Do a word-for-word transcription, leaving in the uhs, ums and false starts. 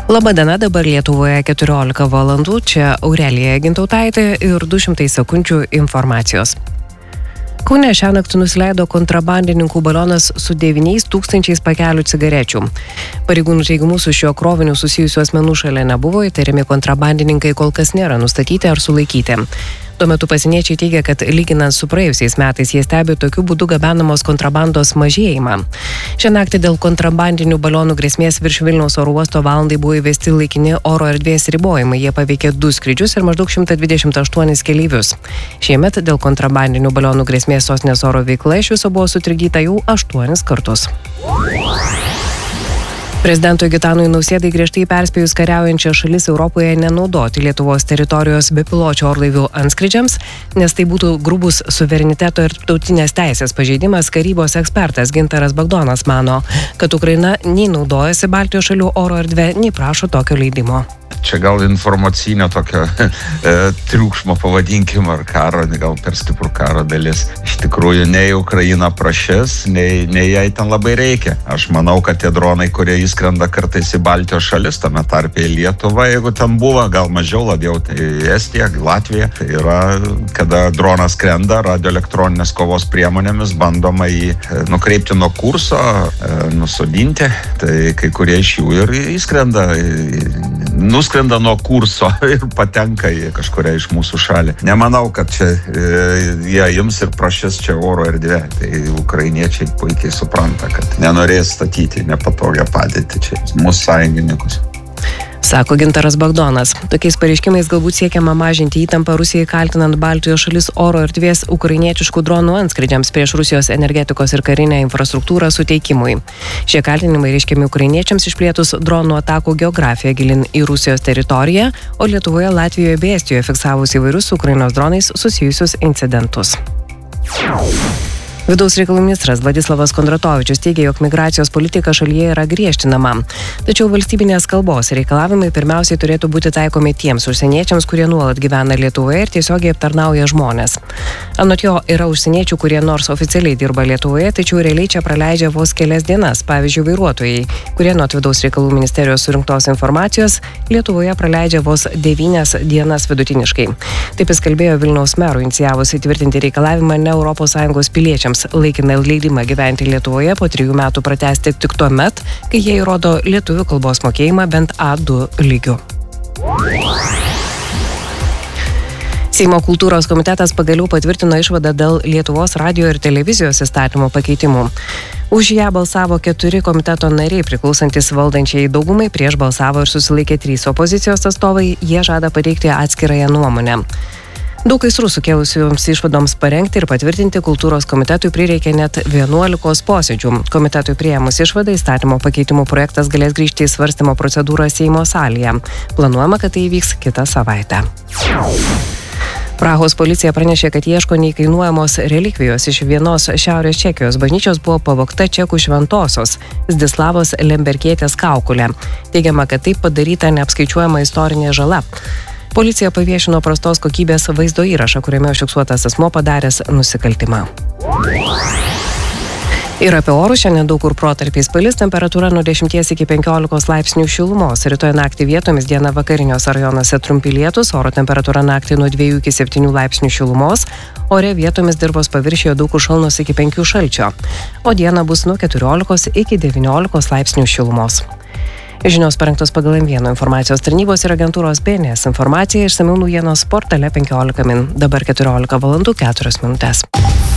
Labadiena, dabar Lietuvoje keturiolika valandų, čia Aurelija Gintautaitė ir du šimtai sekundžių informacijos. Kaune šią naktį nusileido kontrabandininkų balionas su devyniais tūkstančiais pakelių cigarečių. Pareigūnų teigimu su šiuo kroviniu susijusių asmenų šalia nebuvo, įtariami kontrabandininkai kol kas nėra nustatyti ar sulaikyti. Tuo metu pasieniečiai teigia, kad lyginant su praėjusiais metais jie stebi tokiu būdu gabenamos kontrabandos mažėjimą. Šią naktį dėl kontrabandinių balionų grėsmės virš Vilniaus oro uosto valandai buvo įvesti laikini oro erdvės ribojimai. Jie paveikė du skrydžius ir maždaug šimtą dvidešimt aštuonis keleivius. Šiemet dėl kontrabandinių balionų grėsmės sostinės oro veikla iš viso buvo sutrikdyta jau aštuonis kartus. Prezidentui Gitanui Nausėdai griežtai perspėjus kariaujančią šalis Europoje nenaudoti Lietuvos teritorijos bepiločių orlaivių antskrydžiams, nes tai būtų grubus suvereniteto ir tautinės teisės pažeidimas, karybos ekspertas Gintaras Bagdonas mano, kad Ukraina nei naudojasi Baltijos šalių oro erdvę, nei prašo tokio leidimo. Čia gal informacinio tokio e, triukšmo pavadinkim ar karo, gal per stiprų karo dalis. Iš tikrųjų, nei Ukraina prašys, nei, nei jai ten labai reikia. Aš manau, kad tie dronai, kurie įskrenda kartais į Baltijos šalis, tame tarpe į Lietuvą, jeigu ten buvo, gal mažiau labiau, tai Estija, Latvija. Tai yra, kada dronas skrenda radioelektroninės kovos priemonėmis, bandoma jį nukreipti nuo kurso, e, nusodinti. Tai kai kurie iš jų ir įskrenda nuskrenda nuo kurso ir patenka į kažkurią iš mūsų šalį. Nemanau, kad čia e, jie jums ir prašys čia oro erdvė. Tai ukrainiečiai puikiai supranta, kad nenorės statyti nepatogią padėtį čia mūsų sąjungininkus. Sako Gintaras Bagdonas. Tokiais pareiškimais galbūt siekiama mažinti įtampą Rusijai, kaltinant Baltijos šalis oro erdvės ukrainietiškų dronų antskrydžiams prieš Rusijos energetikos ir karinę infrastruktūrą suteikimui. Šie kaltinimai reiškiami ukrainiečiams išplėtus dronų atakų geografiją gilin į Rusijos teritoriją, o Lietuvoje, Latvijoje bei Estijoje fiksavus įvairius su Ukrainos dronais susijusius incidentus. Vidaus reikalų ministras Vladislavas Kondratovičius teigia, jog migracijos politika šalyje yra griežtinama. Tačiau valstybinės kalbos reikalavimai pirmiausiai turėtų būti taikomi tiems užsieniečiams, kurie nuolat gyvena Lietuvoje ir tiesiogiai aptarnauja žmonės. Anot jo, yra užsieniečių, kurie nors oficialiai dirba Lietuvoje, tačiau realiai čia praleidžia vos kelias dienas. Pavyzdžiui, vairuotojai, kurie nuo Vidaus reikalų ministerijos surinktos informacijos Lietuvoje praleidžia vos devynias dienas vidutiniškai. Taip jis kalbėjo Vilniaus merų inicijavus įtvirtinti reikalavimą ne Europos Sąjungos piliečiams laikiną leidimą gyventi Lietuvoje po trijų metų pratęsti tik tuo met, kai jie įrodo lietuvių kalbos mokėjimą bent A du lygiu. Seimo kultūros komitetas pagaliau patvirtino išvadą dėl Lietuvos radijo ir televizijos įstatymo pakeitimų. Už ją balsavo keturi komiteto nariai priklausantis valdančiai daugumai, prieš balsavo ir susilaikė trys opozicijos atstovai, jie žada pateikti atskirąją nuomonę. Daug aistrų sukėlusioms išvadoms parengti ir patvirtinti kultūros komitetui prireikė net vienuolikos posėdžių. Komitetui priėmus išvadą įstatymo pakeitimų projektas galės grįžti į svarstymo procedūrą Seimo salėje. Planuojama, kad tai įvyks kitą savaitę. Prahos policija pranešė, kad ieško neįkainuojamos relikvijos iš vienos Šiaurės Čekijos bažnyčios buvo pavogta čekų šventosios Zdislavos Lemberkietės kaukolė. Teigiama, kad taip padaryta neapskaičiuojama istorinė žala. Policija paviešino prastos kokybės vaizdo įrašą, kuriame užfiksuotas asmuo padaręs nusikaltimą. Ir apie orus šiandien daug kur protarpiais palis, temperatūra nuo dešimties iki penkiolikos laipsnių šilumos. Rytoj naktį vietomis dieną vakariniuose rajonuose trumpi lietūs, oro temperatūra naktį nuo dviejų iki septynių laipsnių šilumos, ore vietomis dirvos paviršiuje daug kur šalnos iki penkių šalčio, o dieną bus nuo keturiolikos iki devyniolikos laipsnių šilumos. Žinios parengtos pagal M vienas informacijos tarnybos ir agentūros B N S informacija, išsamiau naujienos portale penkiolika min. Dabar keturiolika valandų keturios minutės.